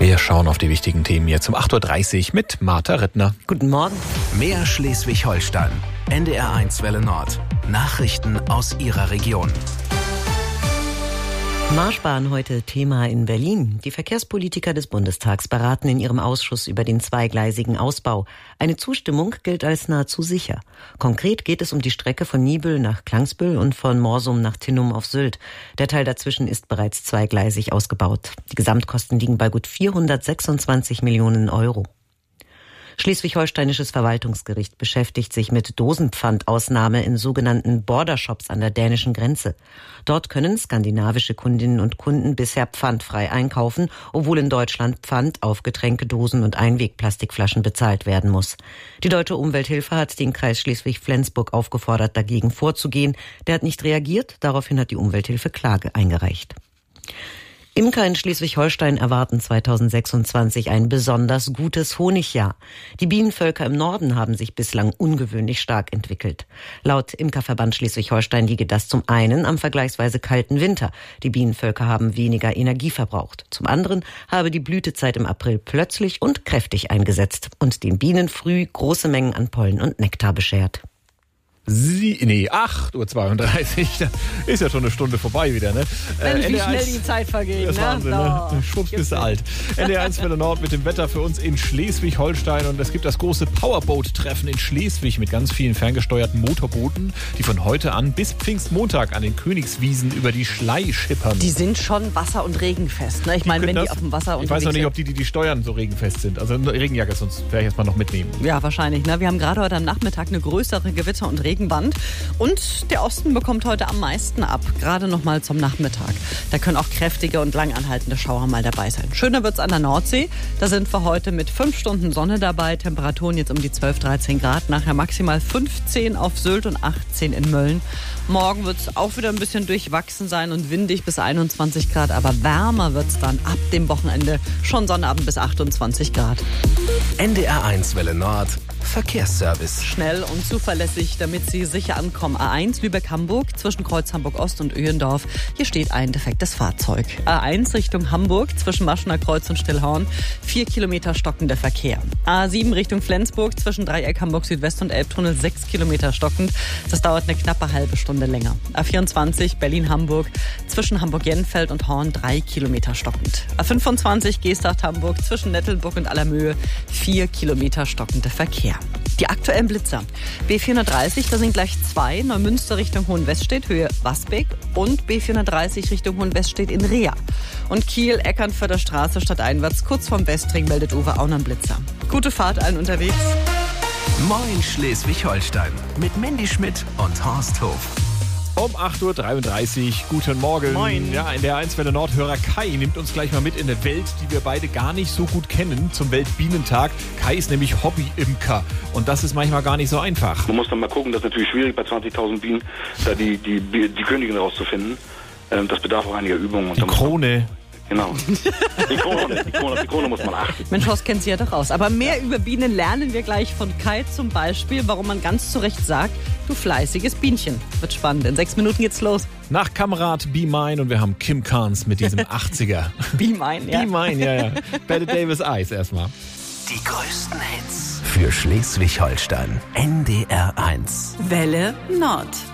Wir schauen auf die wichtigen Themen jetzt um 8.30 Uhr mit Martha Rittner. Guten Morgen. Mehr Schleswig-Holstein. NDR1 Welle Nord. Nachrichten aus Ihrer Region. Marschbahn heute Thema in Berlin. Die Verkehrspolitiker des Bundestags beraten in ihrem Ausschuss über den zweigleisigen Ausbau. Eine Zustimmung gilt als nahezu sicher. Konkret geht es um die Strecke von Niebüll nach Klangsbüll und von Morsum nach Tinnum auf Sylt. Der Teil dazwischen ist bereits zweigleisig ausgebaut. Die Gesamtkosten liegen bei gut 426 Millionen Euro. Schleswig-Holsteinisches Verwaltungsgericht beschäftigt sich mit Dosenpfandausnahme in sogenannten Bordershops an der dänischen Grenze. Dort können skandinavische Kundinnen und Kunden bisher pfandfrei einkaufen, obwohl in Deutschland Pfand auf Getränkedosen und Einwegplastikflaschen bezahlt werden muss. Die Deutsche Umwelthilfe hat den Kreis Schleswig-Flensburg aufgefordert, dagegen vorzugehen. Der hat nicht reagiert, daraufhin hat die Umwelthilfe Klage eingereicht. Imker in Schleswig-Holstein erwarten 2026 ein besonders gutes Honigjahr. Die Bienenvölker im Norden haben sich bislang ungewöhnlich stark entwickelt. Laut Imkerverband Schleswig-Holstein liege das zum einen am vergleichsweise kalten Winter. Die Bienenvölker haben weniger Energie verbraucht. Zum anderen habe die Blütezeit im April plötzlich und kräftig eingesetzt und den Bienen früh große Mengen an Pollen und Nektar beschert. 8.32 Uhr, da ist ja schon eine Stunde vorbei wieder, ne? Mensch, wie schnell die Zeit vergeht, das ist Wahnsinn, ne? Schwupps bist du alt. NDR1 Welle Nord mit dem Wetter für uns in Schleswig-Holstein und es gibt das große Powerboat-Treffen in Schleswig mit ganz vielen ferngesteuerten Motorbooten, die von heute an bis Pfingstmontag an den Königswiesen über die Schlei schippern. Die sind schon wasser- und regenfest, ne? Ich meine, wenn die auf dem Wasser unterwegs sind. Ich weiß noch nicht, ob die steuern so regenfest sind. Also eine Regenjacke, sonst werde ich jetzt mal noch mitnehmen. Ja, wahrscheinlich, ne? Wir haben gerade heute am Nachmittag eine größere Gewitter- und Regenwand und der Osten bekommt heute am meisten ab, gerade noch mal zum Nachmittag. Da können auch kräftige und langanhaltende Schauer mal dabei sein. Schöner wird's an der Nordsee. Da sind wir heute mit 5 Stunden Sonne dabei. Temperaturen jetzt um die 12, 13 Grad. Nachher maximal 15 auf Sylt und 18 in Mölln. Morgen wird's auch wieder ein bisschen durchwachsen sein und windig bis 21 Grad. Aber wärmer wird's dann ab dem Wochenende. Schon Sonnabend bis 28 Grad. NDR1 Welle Nord. Verkehrsservice. Schnell und zuverlässig, damit Sie sicher ankommen. A1 Lübeck-Hamburg zwischen Kreuz Hamburg-Ost und Öhendorf. Hier steht ein defektes Fahrzeug. A1 Richtung Hamburg zwischen Maschener Kreuz und Stillhorn. 4 Kilometer stockender Verkehr. A7 Richtung Flensburg zwischen Dreieck Hamburg Südwest und Elbtunnel 6 Kilometer stockend. Das dauert eine knappe halbe Stunde länger. A24 Berlin-Hamburg zwischen Hamburg-Jenfeld und Horn 3 Kilometer stockend. A25 Geesthacht-Hamburg zwischen Nettelburg und Allermöhe 4 Kilometer stockender Verkehr. Die aktuellen Blitzer. B430, da sind gleich 2. Neumünster Richtung Hohenweststedt, Höhe Wasbeck. Und B430 Richtung Hohenweststedt in Rea. Und Kiel, Eckernförder Straße stadteinwärts, kurz vorm Westring, meldet Uwe auch noch einen Blitzer. Gute Fahrt allen unterwegs. Moin Schleswig-Holstein mit Mandy Schmidt und Horst Hof. Um 8.33 Uhr, guten Morgen. Moin. Ja, in der 1 Welle Nord-Hörer Kai nimmt uns gleich mal mit in eine Welt, die wir beide gar nicht so gut kennen, zum Weltbienentag. Kai ist nämlich Hobby-Imker und das ist manchmal gar nicht so einfach. Man muss dann mal gucken, das ist natürlich schwierig bei 20.000 Bienen, da die Königin rauszufinden. Das bedarf auch einiger Übung. Und die Krone. Genau. Die Krone muss man achten. Mensch, Horst kennt sie ja doch aus. Aber mehr über Bienen lernen wir gleich von Kai zum Beispiel, warum man ganz zu Recht sagt, du fleißiges Bienchen. Wird spannend. In 6 Minuten geht's los. Nach Kamerad Be Mine und wir haben Kim Carnes mit diesem 80er. Be Mine, ja. Be Mine, ja. Bette Davis Eyes erstmal. Die größten Hits für Schleswig-Holstein. NDR1. Welle Nord.